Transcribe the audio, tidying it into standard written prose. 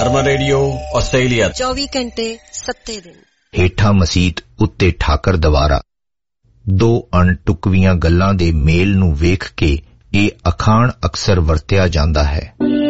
ਹਰਮਨ radio Australia 24 ਘੰਟੇ 7 ਦਿਨ। ਹੇਠਾਂ ਮਸੀਤ ਉੱਤੇ ਠਾਕਰ ਦਵਾਰਾ। ਦੋ ਅਣਟੁਕਵੀਆਂ ਗੱਲਾਂ ਦੇ ਮੇਲ ਨੂੰ ਵੇਖ ਕੇ ਇਹ ਅਖਾਣ ਅਕਸਰ ਵਰਤਿਆ ਜਾਂਦਾ ਹੈ।